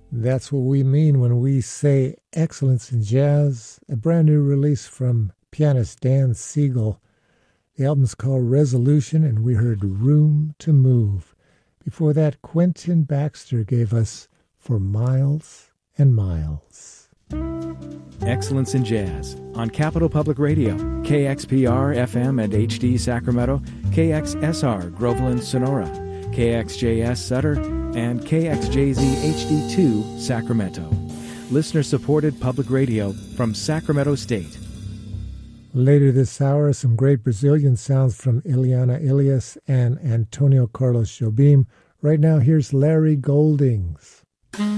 That's what we mean when we say excellence in jazz, a brand new release from pianist Dan Siegel. The album's called Resolution, and we heard Room to Move. Before that, Quentin Baxter gave us For Miles and Miles. Excellence in Jazz on Capital Public Radio, KXPR FM and HD Sacramento, KXSR Groveland Sonora, KXJS Sutter, and KXJZ HD2 Sacramento. Listener-supported public radio from Sacramento State. Later this hour, some great Brazilian sounds from Ileana Ilias and Antonio Carlos Jobim. Right now, here's Larry Goldings.